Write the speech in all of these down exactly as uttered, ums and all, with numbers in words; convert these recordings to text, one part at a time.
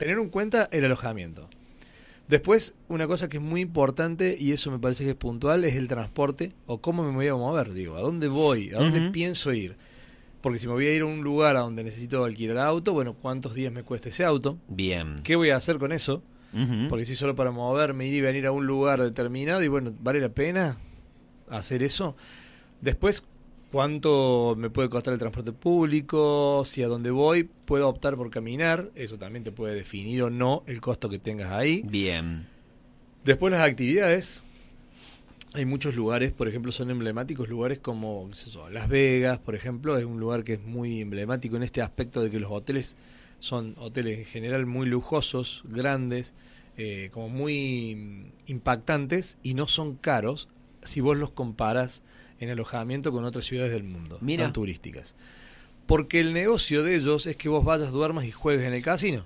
tener en cuenta el alojamiento. Después, una cosa que es muy importante, y eso me parece que es puntual, es el transporte, o cómo me voy a mover, digo, a dónde voy, a dónde Uh-huh. pienso ir. Porque si me voy a ir a un lugar a donde necesito alquilar auto, bueno, ¿cuántos días me cuesta ese auto? Bien. ¿Qué voy a hacer con eso? Uh-huh. Porque si solo para moverme, ir y venir a un lugar determinado, y bueno, ¿vale la pena hacer eso? Después, ¿cuánto me puede costar el transporte público? Si a dónde voy puedo optar por caminar, eso también te puede definir o no el costo que tengas ahí. Bien. Después las actividades. Hay muchos lugares, por ejemplo, son emblemáticos lugares como, qué sé yo, Las Vegas, por ejemplo, es un lugar que es muy emblemático en este aspecto de que los hoteles son hoteles en general muy lujosos, grandes, eh, como muy impactantes y no son caros si vos los comparas en alojamiento con otras ciudades del mundo, Mira. tan turísticas. Porque el negocio de ellos es que vos vayas, duermas y juegues en el casino.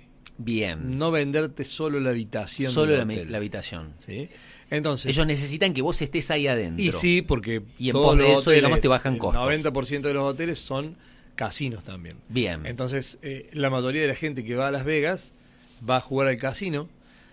Bien. No venderte solo la habitación. Solo del la, hotel, la habitación. ¿sí? Entonces, Ellos necesitan que vos estés ahí adentro. y sí, porque Y en todos pos de los eso, hoteles, digamos, te bajan el costos. noventa por ciento de los hoteles son casinos también. Bien. Entonces, eh, la mayoría de la gente que va a Las Vegas va a jugar al casino,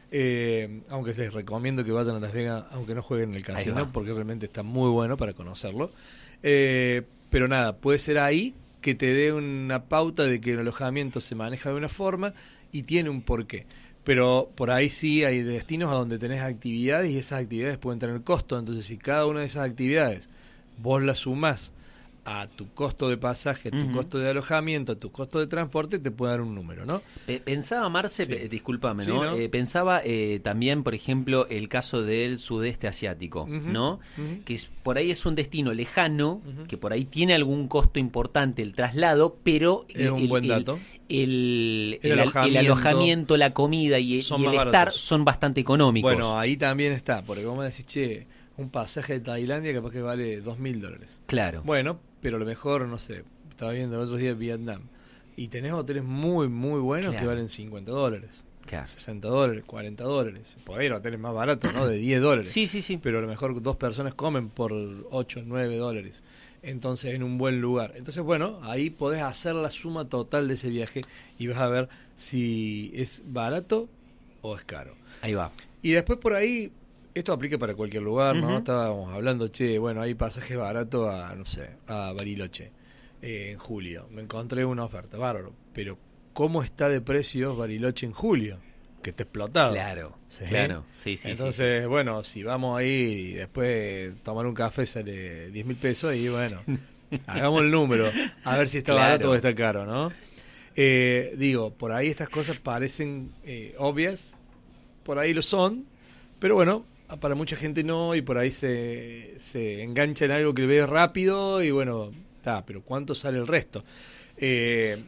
eh, aunque les recomiendo que vayan a Las Vegas, aunque no jueguen en el Ahí casino, va. porque realmente está muy bueno para conocerlo. Eh, pero nada, puede ser ahí que te dé una pauta de que el alojamiento se maneja de una forma y tiene un porqué. Pero por ahí sí hay destinos a donde tenés actividades y esas actividades pueden tener costo. Entonces, si cada una de esas actividades vos las sumás a tu costo de pasaje, a tu Uh-huh. costo de alojamiento, a tu costo de transporte, te puede dar un número, ¿no? Pe- Pensaba, Marce, Sí. pe- discúlpame, Sí, ¿no? ¿no? Eh, pensaba eh, también, por ejemplo, el caso del sudeste asiático, Ujú, ¿no? ujú. Que es, por ahí es un destino lejano, Ujú. que por ahí tiene algún costo importante el traslado, pero Es un buen dato. El, El el- el alojamiento. alojamiento, la comida y, Son y el más estar baratos. son bastante económicos. Bueno, ahí también está, porque vos me decís, che, un pasaje de Tailandia capaz que vale dos mil dólares. Claro. Bueno, pero a lo mejor, no sé, estaba viendo el otro día Vietnam, y tenés hoteles muy, muy buenos Claro. que valen cincuenta dólares, Claro. sesenta dólares, cuarenta dólares. Podés ir a hoteles más baratos, ¿no? De diez dólares. Sí, sí, sí. Pero a lo mejor dos personas comen por ocho, nueve dólares. Entonces, en un buen lugar. Entonces, bueno, ahí podés hacer la suma total de ese viaje y vas a ver si es barato o es caro. Ahí va. Y después por ahí, esto aplica para cualquier lugar, ¿no? Ujú. Estábamos hablando, che, bueno, hay pasaje barato a, no sé, a Bariloche eh, en julio. Me encontré una oferta, bárbaro. Pero, ¿cómo está de precios Bariloche en julio? Que está explotado. Claro, ¿Sí? claro. Sí, sí, Entonces, sí, sí. bueno, si vamos ahí y después tomar un café sale diez mil pesos y bueno, hagamos el número, a ver si está Claro. barato o está caro, ¿no? Eh, digo, por ahí estas cosas parecen eh, obvias, por ahí lo son, pero bueno, para mucha gente no, y por ahí se, se engancha en algo que ve rápido y bueno, está, pero ¿cuánto sale el resto? Eh,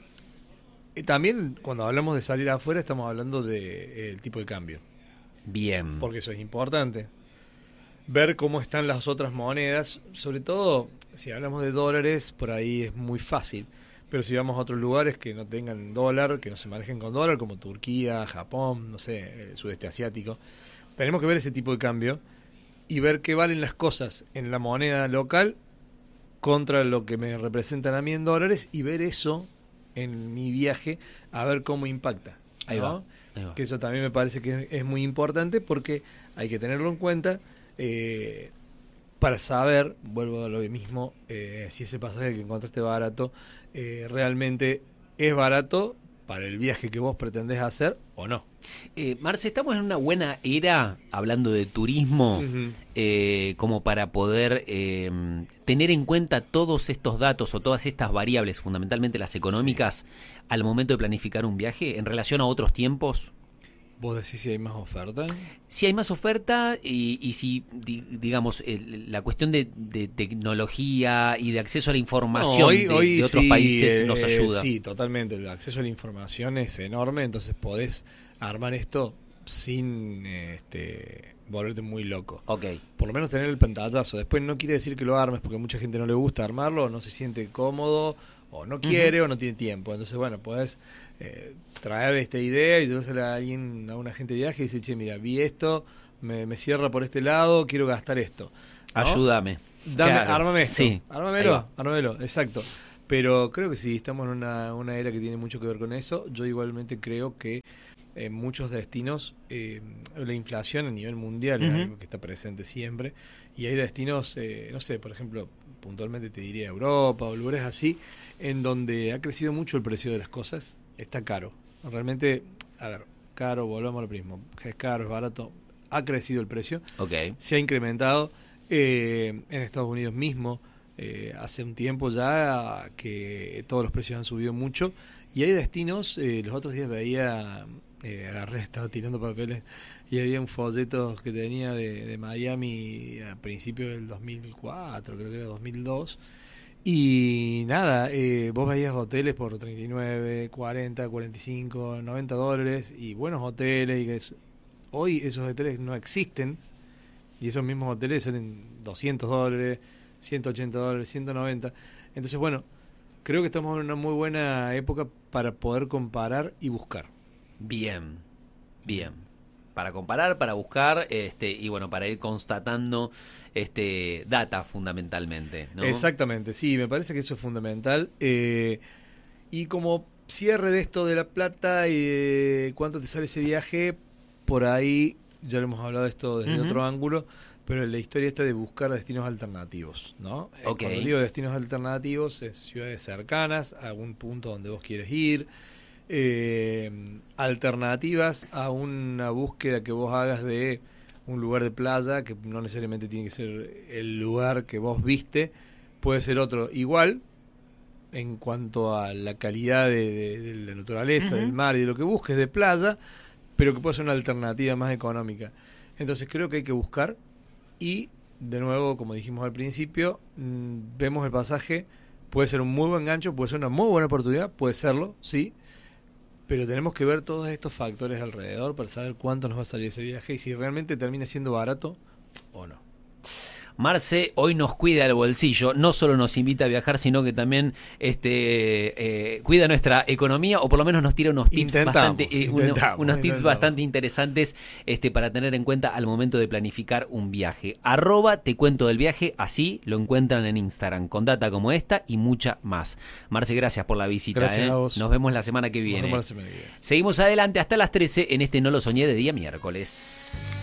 y también cuando hablamos de salir afuera estamos hablando del tipo de cambio, Bien. porque eso es importante. Ver cómo están las otras monedas, sobre todo si hablamos de dólares, por ahí es muy fácil. Pero si vamos a otros lugares que no tengan dólar, que no se manejen con dólar, como Turquía, Japón, no sé, el sudeste asiático, tenemos que ver ese tipo de cambio y ver qué valen las cosas en la moneda local contra lo que me representan a mí en dólares y ver eso en mi viaje, a ver cómo impacta. Ahí ¿no? va, ahí va. Que eso también me parece que es muy importante porque hay que tenerlo en cuenta eh, para saber, vuelvo a lo mismo, eh, si ese pasaje que encontraste barato eh, realmente es barato para el viaje que vos pretendés hacer o no. Eh, Marce, estamos en una buena era, hablando de turismo, Ujú. eh, como para poder eh, tener en cuenta todos estos datos o todas estas variables, fundamentalmente las económicas, al momento de planificar un viaje en relación a otros tiempos. ¿Vos decís si hay más oferta? Si hay más oferta y, y si, di- digamos, el- la cuestión de, de tecnología y de acceso a la información No, hoy, de, hoy de otros sí, países eh, nos ayuda. Sí, totalmente. El acceso a la información es enorme, entonces podés armar esto sin eh, este, volverte muy loco. Ok, Por lo menos tener el pantallazo. Después no quiere decir que lo armes porque a mucha gente no le gusta armarlo, o no se siente cómodo, o no quiere, Ujú. o no tiene tiempo. Entonces, bueno, podés eh, traer esta idea y llevársela a alguien, a un agente de viaje y decir, che, mira, vi esto, me, me cierra por este lado, quiero gastar esto. ¿no? ayúdame. Dame, Claro, ármame esto, sí, ahí ármamelo, va. ármamelo, exacto. Pero creo que sí, estamos en una, una era que tiene mucho que ver con eso. Yo igualmente creo que en muchos destinos eh, la inflación a nivel mundial es Ujú. algo que está presente siempre. Y hay destinos, eh, no sé, por ejemplo, puntualmente te diría Europa o lugares así, en donde ha crecido mucho el precio de las cosas. Está caro. Realmente, a ver, caro, volvamos a lo mismo. Es caro, es barato. Ha crecido el precio. Ok. Se ha incrementado eh, en Estados Unidos mismo. Eh, hace un tiempo ya que todos los precios han subido mucho y hay destinos, eh, los otros días veía, eh, agarré, estaba tirando papeles y había un folleto que tenía de, de Miami a principios del dos mil cuatro, creo que era dos mil dos, y nada, eh, vos veías hoteles por treinta y nueve, cuarenta, cuarenta y cinco, noventa dólares y buenos hoteles y que es- hoy esos hoteles no existen y esos mismos hoteles salen doscientos dólares, ciento ochenta dólares, ciento noventa. Entonces, bueno, creo que estamos en una muy buena época para poder comparar y buscar. Bien, bien. Para comparar, para buscar, este, y bueno, para ir constatando este data fundamentalmente, ¿no? Exactamente, sí, me parece que eso es fundamental. Eh, y como cierre de esto de la plata y de cuánto te sale ese viaje, por ahí ya lo hemos hablado de esto desde Ujú. otro ángulo, pero la historia está de buscar destinos alternativos, ¿no? Eh, Ok. Cuando digo destinos alternativos, es ciudades cercanas, a algún punto donde vos quieres ir, eh, alternativas a una búsqueda que vos hagas de un lugar de playa, que no necesariamente tiene que ser el lugar que vos viste, puede ser otro igual en cuanto a la calidad de, de- de la naturaleza, Ujú. del mar y de lo que busques de playa, pero que puede ser una alternativa más económica. Entonces creo que hay que buscar y, de nuevo, como dijimos al principio, mm, vemos el pasaje, puede ser un muy buen gancho, puede ser una muy buena oportunidad, puede serlo, sí, pero tenemos que ver todos estos factores alrededor para saber cuánto nos va a salir ese viaje y si realmente termina siendo barato o no. Marce hoy nos cuida el bolsillo, no solo nos invita a viajar, sino que también este, eh, cuida nuestra economía, o por lo menos nos tira unos tips Intentamos, bastante, eh, uno- intentamos, unos tips intentamos. bastante interesantes este, para tener en cuenta al momento de planificar un viaje. Arroba te cuento del viaje, así lo encuentran en Instagram, con data como esta y mucha más. Marce, gracias por la visita. Gracias ¿eh? a vos. Nos vemos la semana que Nos viene. vemos la semana que viene. Seguimos adelante hasta las trece en este No lo soñé de día miércoles.